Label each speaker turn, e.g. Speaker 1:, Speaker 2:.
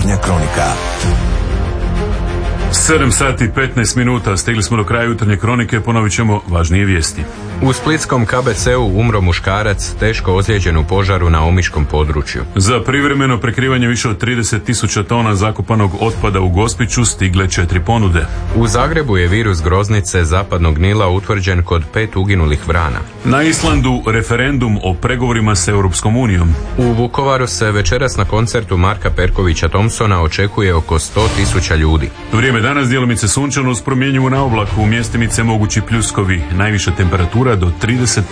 Speaker 1: Jutarnja kronika.
Speaker 2: 7 sati 15 minuta, stigli smo do kraja jutarnje kronike, ponovit ćemo važnije vijesti.
Speaker 3: U splitskom KBC-u umro muškarac teško ozlijeđen u požaru na omiškom području.
Speaker 2: Za privremeno prekrivanje više od 30.000 tona zakopanog otpada u Gospiću stigle 4 ponude.
Speaker 3: U Zagrebu je virus groznice zapadnog Nila utvrđen kod 5 uginulih vrana.
Speaker 2: Na Islandu referendum o pregovorima s Europskom unijom.
Speaker 3: U Vukovaru se večeras na koncertu Marka Perkovića Thompsona očekuje oko 100.000 ljudi.
Speaker 2: Vrijeme danas djelomice sunčano uz promjenjivu na oblaku, u mjestimice mogući pljuskovi, najviša temperatura do 35